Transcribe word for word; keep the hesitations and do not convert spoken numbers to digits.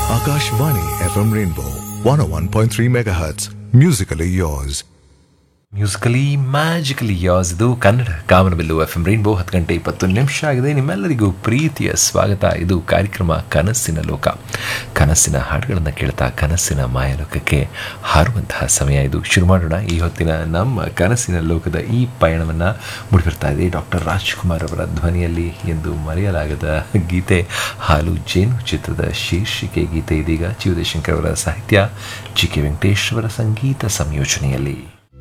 Akashvani F M Rainbow one oh one point three megahertz. Musically yours. Musically magically as ಇದು ಕನ್ನಡ ಕಾಮನಬಿಲ್ಲು F M rainbow ಹತ್ತು ಗಂಟೆ ಇಪ್ಪತ್ತು ನಿಮಿಷ ಆಗಿದೆ. ನಿಮ್ಮೆಲ್ಲರಿಗೂ ಪ್ರೀತಿಯ ಸ್ವಾಗತ. ಇದು ಕಾರ್ಯಕ್ರಮ ಕನಸಿನ ಲೋಕ. ಕನಸಿನ ಹಾಡುಗಳನ್ನು ಕೇಳ್ತಾ ಕನಸಿನ ಮಾಯಲೋಕಕ್ಕೆ ಹಾರುವಂತಹ ಸಮಯ ಇದು. ಶುರು ಮಾಡೋಣ ಈ ಹೊತ್ತಿನ ನಮ್ಮ ಕನಸಿನ ಲೋಕದ ಈ ಪಯಣವನ್ನು. ಮುಡಿಬರ್ತಾ ಇದೆ ಡಾಕ್ಟರ್ ರಾಜ್ಕುಮಾರ್ ಅವರ ಧ್ವನಿಯಲ್ಲಿ ಎಂದು ಮರೆಯಲಾಗದ ಗೀತೆ ಹಾಲು ಜೇನು ಚಿತ್ರದ ಶೀರ್ಷಿಕೆ ಗೀತೆ. ಇದೀಗ ಜಿ ಉದಯಶಂಕರ್ ಅವರ ಸಾಹಿತ್ಯ, ಜಿ ಕೆ ವೆಂಕಟೇಶ್ ಅವರ ಸಂಗೀತ ಸಂಯೋಜನೆಯಲ್ಲಿ.